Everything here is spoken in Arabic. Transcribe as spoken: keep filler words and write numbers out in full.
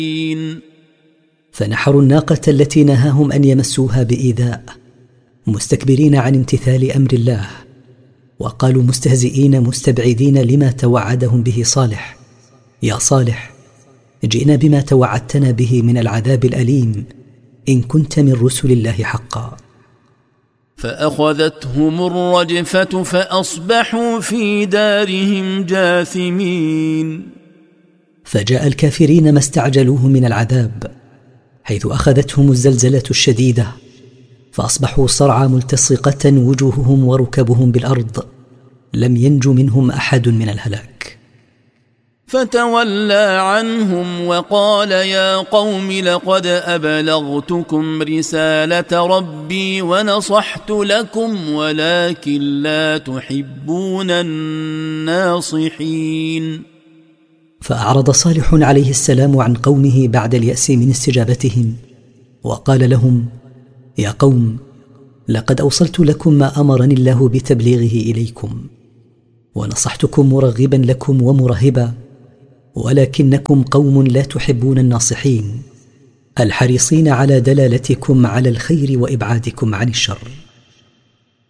فنحروا الناقة التي نهاهم أن يمسوها بإيذاء، مستكبرين عن امتثال أمر الله، وقالوا مستهزئين مستبعدين لما توعدهم به صالح: يا صالح، جئنا بما توعدتنا به من العذاب الأليم إن كنت من رسل الله حقا. فأخذتهم الرجفة فأصبحوا في دارهم جاثمين. فجاء الكافرين ما استعجلوه من العذاب، حيث أخذتهم الزلزلة الشديدة، فأصبحوا صرعى ملتصقة وجوههم وركبهم بالأرض، لم ينج منهم أحد من الهلاك. فتولى عنهم وقال: يا قوم لقد أبلغتكم رسالة ربي ونصحت لكم ولكن لا تحبون الناصحين. فأعرض صالح عليه السلام عن قومه بعد اليأس من استجابتهم، وقال لهم: يا قوم، لقد أوصلت لكم ما أمرني الله بتبليغه إليكم، ونصحتكم مرغبا لكم ومرهبا، ولكنكم قوم لا تحبون الناصحين الحريصين على دلالتكم على الخير وإبعادكم عن الشر.